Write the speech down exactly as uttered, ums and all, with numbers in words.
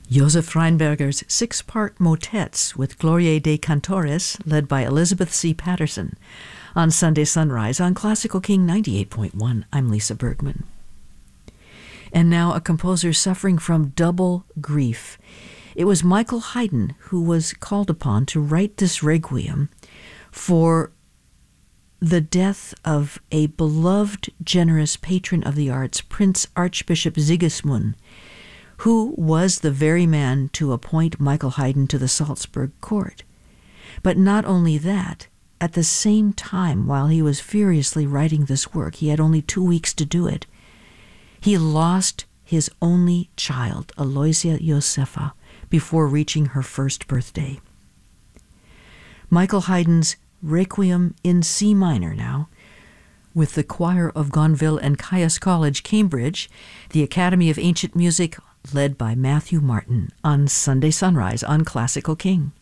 Josef Reinberger's six-part motets with Gloria de Cantores, led by Elizabeth C. Patterson, on Sunday Sunrise on Classical King ninety-eight point one. I'm Lisa Bergman. And now a composer suffering from double grief. It was Michael Haydn who was called upon to write this requiem for the death of a beloved, generous patron of the arts, Prince Archbishop Sigismund, who was the very man to appoint Michael Haydn to the Salzburg court. But not only that, at the same time, while he was furiously writing this work, he had only two weeks to do it, he lost his only child, Aloysia Josefa, before reaching her first birthday. Michael Haydn's Requiem in C minor now, with the choir of Gonville and Caius College, Cambridge, the Academy of Ancient Music, led by Matthew Martin, on Sunday Sunrise on Classical King.